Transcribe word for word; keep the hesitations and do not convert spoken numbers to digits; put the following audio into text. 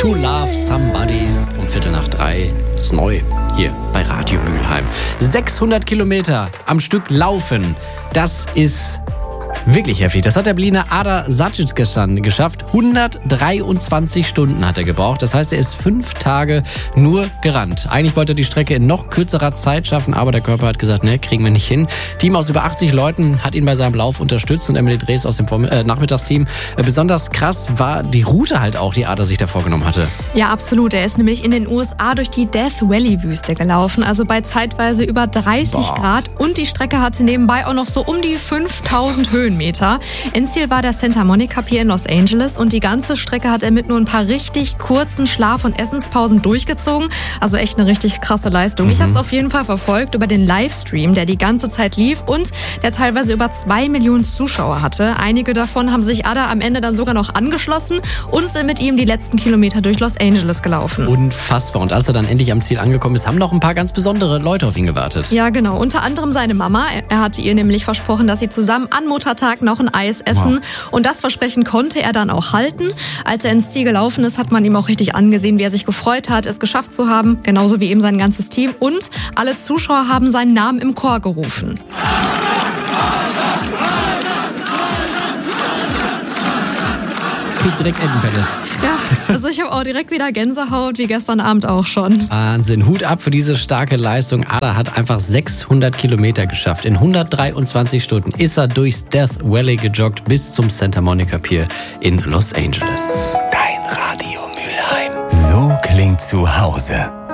To Love Somebody um Viertel nach drei. Ist neu hier bei Radio Mülheim. sechshundert Kilometer am Stück laufen. Das ist wirklich heftig. Das hat der Berliner Ada Sacic gestern geschafft. hundertdreiundzwanzig Stunden hat er gebraucht. Das heißt, er ist fünf Tage nur gerannt. Eigentlich wollte er die Strecke in noch kürzerer Zeit schaffen, aber der Körper hat gesagt, ne, kriegen wir nicht hin. Team aus über achtzig Leuten hat ihn bei seinem Lauf unterstützt und Emily Drees aus dem Vorm- äh, Nachmittagsteam. Äh, besonders krass war die Route halt auch, die Ada sich da vorgenommen hatte. Ja, absolut. Er ist nämlich in den U S A durch die Death Valley-Wüste gelaufen, also bei zeitweise über dreißig Boah. Grad. Und die Strecke hatte nebenbei auch noch so um die fünftausend Höhenmeter. Endziel war der Santa Monica Pier in Los Angeles und die ganze Strecke hat er mit nur ein paar richtig kurzen Schlaf- und Essenspausen durchgezogen. Also echt eine richtig krasse Leistung. Mhm. Ich habe es auf jeden Fall verfolgt über den Livestream, der die ganze Zeit lief und der teilweise über zwei Millionen Zuschauer hatte. Einige davon haben sich Ada am Ende dann sogar noch angeschlossen und sind mit ihm die letzten Kilometer durch Los Angeles gelaufen. Unfassbar. Und als er dann endlich am Ziel angekommen ist, haben noch ein paar ganz besondere Leute auf ihn gewartet. Ja, genau. Unter anderem seine Mama. Er hatte ihr nämlich versprochen, dass sie zusammen an Muttertag noch ein Eis essen. Wow. Und das Versprechen konnte er dann auch halten. Als er ins Ziel gelaufen ist, hat man ihm auch richtig angesehen, wie er sich gefreut hat, es geschafft zu haben. Genauso wie eben sein ganzes Team. Und alle Zuschauer haben seinen Namen im Chor gerufen. Krieg direkt Entenpelle. Ja, also ich habe auch direkt wieder Gänsehaut, wie gestern Abend auch schon. Wahnsinn, Hut ab für diese starke Leistung. Ada hat einfach sechshundert Kilometer geschafft. In hundertdreiundzwanzig Stunden ist er durchs Death Valley gejoggt bis zum Santa Monica Pier in Los Angeles. Dein Radio Mülheim. So klingt zu Hause.